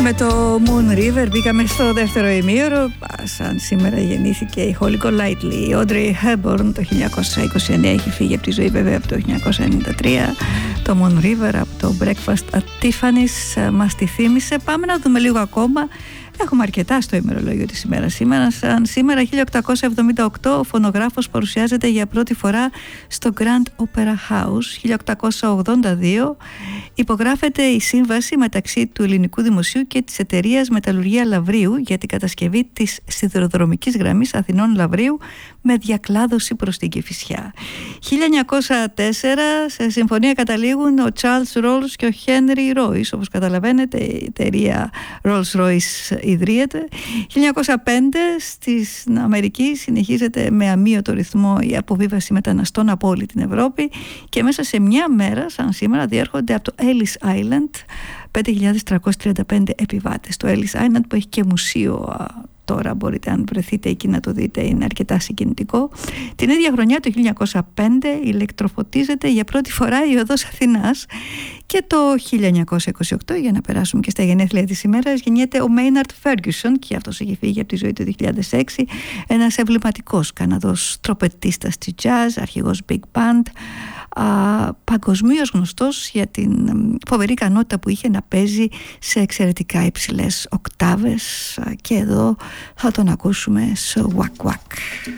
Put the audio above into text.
Με το Moon River μπήκαμε στο δεύτερο ημίωρο. Σαν σήμερα γεννήθηκε η Holly Golightly. Η Audrey Hepburn το 1929 έχει φύγει από τη ζωή, βέβαια από το 1993. Το Moon River από το Breakfast at Tiffany's μας τη θύμισε. Πάμε να δούμε λίγο ακόμα. Έχουμε αρκετά στο ημερολόγιο της ημέρας σήμερα. Σαν σήμερα 1878 ο φωνογράφος παρουσιάζεται για πρώτη φορά στο Grand Opera House. 1882 υπογράφεται η σύμβαση μεταξύ του Ελληνικού Δημοσίου και της εταιρείας Μεταλλουργία Λαβρίου για την κατασκευή της σιδηροδρομικής γραμμής Αθηνών-Λαβρίου με διακλάδωση προς την Κηφισιά. 1904 σε συμφωνία καταλήγουν ο Charles Rolls και ο Henry Royce. Όπως καταλαβαίνετε, η εταιρεία Rolls-Royce ιδρύεται. 1905 στην Αμερική συνεχίζεται με αμύωτο ρυθμό η αποβίβαση μεταναστών από όλη την Ευρώπη και μέσα σε μια μέρα, σαν σήμερα, διέρχονται από το Ellis Island 5.335 επιβάτες. Το Ellis Island που έχει και μουσείο. Τώρα μπορείτε, αν βρεθείτε εκεί, να το δείτε, είναι αρκετά συγκινητικό. Την ίδια χρονιά, το 1905, ηλεκτροφωτίζεται για πρώτη φορά η οδός Αθηνάς και το 1928, για να περάσουμε και στα γενέθλια της ημέρας, γεννιέται ο Maynard Ferguson και αυτός έχει φύγει από τη ζωή το 2006, ένας εμβληματικός Καναδός τροπετίστας της jazz, αρχηγός big band, παγκοσμίως γνωστός για την φοβερή ικανότητα που είχε να παίζει σε εξαιρετικά υψηλές οκτάβες, και εδώ θα τον ακούσουμε στο Wak Wak.